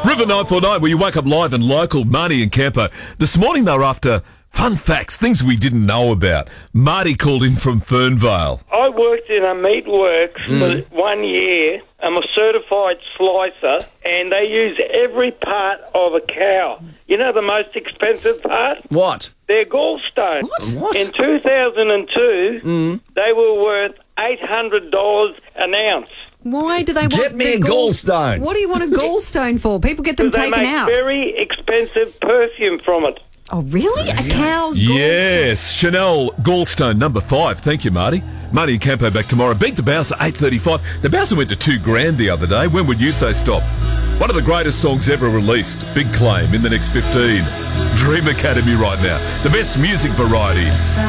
River 949, where you wake up live and local. Marty and Campo. This morning they were after fun facts, things we didn't know about. Marty called in from Fernvale. I worked in a meatworks for 1 year. I'm a certified slicer, and they use every part of a cow. You know the most expensive part? What? Their gallstones. What? In 2002, they were worth $800 an ounce. Why do they want Get me a gallstone. What do you want a gallstone for? People get them They taken make out. very expensive perfume from it. Oh, really? A cow's gallstone? Yes, Chanel Gallstone, number 5. Thank you, Marty. Marty and Campo back tomorrow. Beat the Bouncer, 8:35. The Bouncer went to $2,000 the other day. When would you say stop? One of the greatest songs ever released. Big claim in the next 15. Dream Academy right now. The best music variety.